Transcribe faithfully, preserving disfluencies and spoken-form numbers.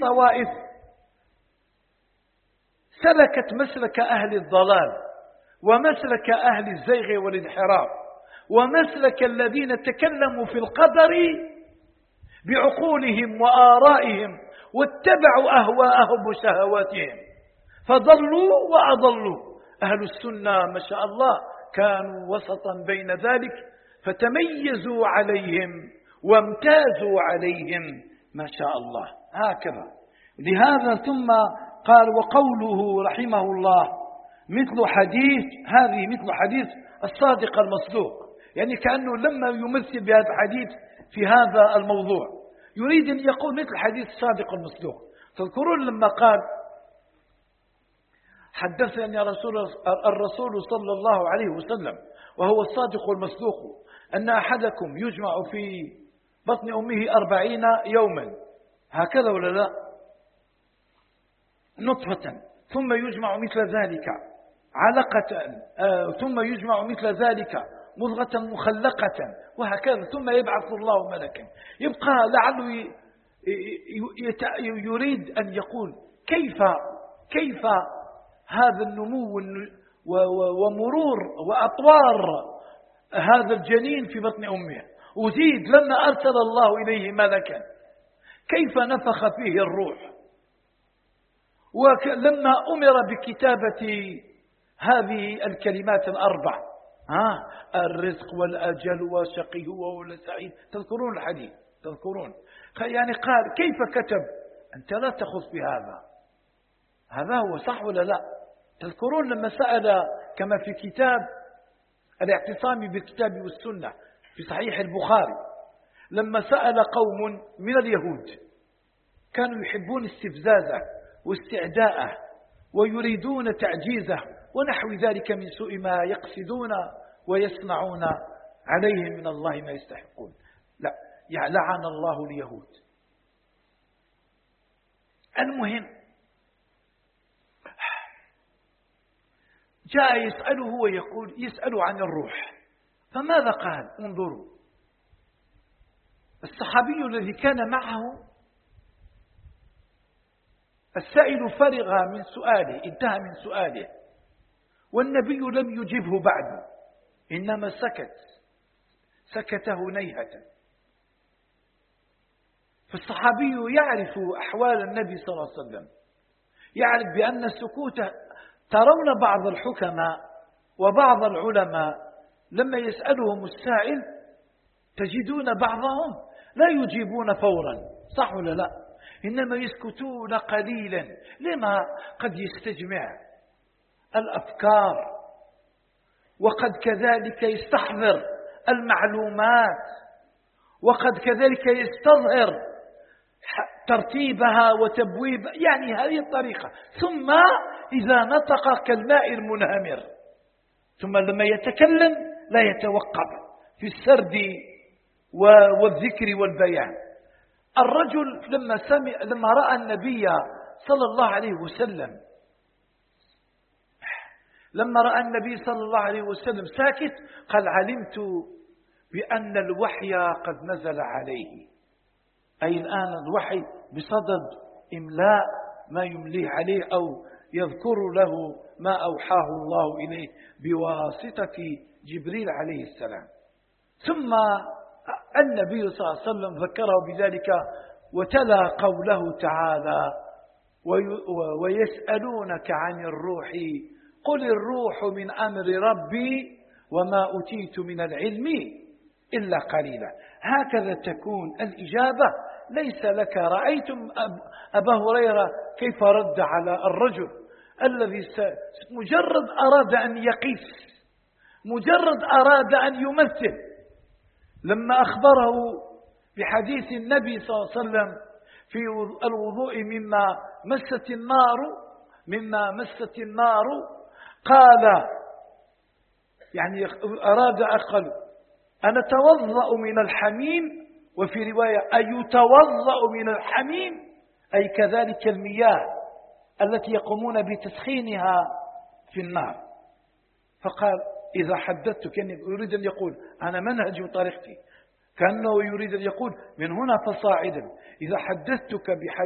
طوائف سلكت مسلك أهل الضلال ومسلك أهل الزيغ والانحراف ومسلك الذين تكلموا في القدر بعقولهم وآرائهم واتبعوا أهواءهم وشهواتهم فضلوا وأضلوا. أهل السنة ما شاء الله كانوا وسطا بين ذلك فتميزوا عليهم وامتازوا عليهم ما شاء الله هكذا. لهذا ثم قال وقوله رحمه الله مثل حديث هذه مثل حديث الصادق المصدوق، يعني كأنه لما يمثل بهذا الحديث في هذا الموضوع يريد أن يقول مثل حديث الصادق المصدوق. تذكرون لما قال حدثني رسول الرسول صلى الله عليه وسلم وهو الصادق المصدوق أن أحدكم يجمع في بطن أمه أربعين يوما هكذا ولا لا نطفة ثم يجمع مثل ذلك علقة آه ثم يجمع مثل ذلك مضغة مخلقة وهكذا ثم يبعث الله ملكا. يبقى لعله يريد أن يقول كيف كيف هذا النمو ومرور وأطوار هذا الجنين في بطن أمه، وزيد لما أرسل الله إليه ملكا كيف نفخ فيه الروح، ولما أمر بكتابة هذه الكلمات الأربع ها الرزق والأجل وشقي ولا سعيد، تذكرون الحديث تذكرون يعني قال كيف كتب أنت لا تخص بهذا، هذا هو صح ولا لا؟ تذكرون لما سأل كما في كتاب الاعتصام بالكتاب والسنة في صحيح البخاري لما سأل قوم من اليهود كانوا يحبون استفزازه واستعداءه ويريدون تعجيزه ونحو ذلك من سوء ما يقصدون ويصنعون عليهم من الله ما يستحقون. لا لعن الله اليهود. المهم جاء يسأله ويقول يسأل عن الروح فماذا قال؟ انظروا الصحابي الذي كان معه السائل فرغ من سؤاله انتهى من سؤاله والنبي لم يجبه بعد إنما سكت سكت هنيهة. فالصحابي يعرف أحوال النبي صلى الله عليه وسلم يعرف بأن السكوت ترون بعض الحكماء وبعض العلماء لما يسألهم السائل تجدون بعضهم لا يجيبون فورا صح ولا لا إنما يسكتون قليلا لما قد يستجمع الأفكار وقد كذلك يستحضر المعلومات وقد كذلك يستظهر ترتيبها وتبويبها يعني هذه الطريقة ثم إذا نطق كالماء المنهمر ثم لما يتكلم لا يتوقف في السرد والذكر والبيان. الرجل لما سمع لما رأى النبي صلى الله عليه وسلم لما رأى النبي صلى الله عليه وسلم ساكت قال علمت بأن الوحي قد نزل عليه، أي الآن الوحي بصدد إملاء ما يمليه عليه أو يذكر له ما أوحاه الله إليه بواسطة جبريل عليه السلام. ثم النبي صلى الله عليه وسلم ذكره بذلك وتلا قوله تعالى ويسألونك عن الروح قل الروح من أمر ربي وما أتيت من العلم إلا قليلا. هكذا تكون الإجابة ليس لك. رأيتم أبا هريرة كيف رد على الرجل الذي مجرد أراد أن يقيس مجرد أراد أن يمثل لما أخبره بحديث النبي صلى الله عليه وسلم في الوضوء مما مست النار مما مست النار قال يعني أراد أقل أنا أتوضأ من الحميم وفي رواية أيتوضأ من الحميم أي كذلك المياه التي يقومون بتسخينها في النار. فقال إذا حدثتك يعني يريد أن يقول أنا منهجي وطريقتي كأنه يريد أن يقول من هنا فصاعدا إذا حدثتك بحديث